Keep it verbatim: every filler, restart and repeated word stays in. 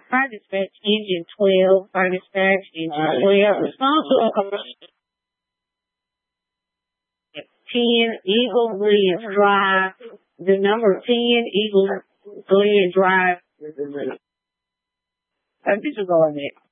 Fire dispatch engine twelve, fire dispatch engine twelve, response to a commercial. ten Eagle Glen Drive, the number ten Eagle Glen Drive. Uh, this is all in it.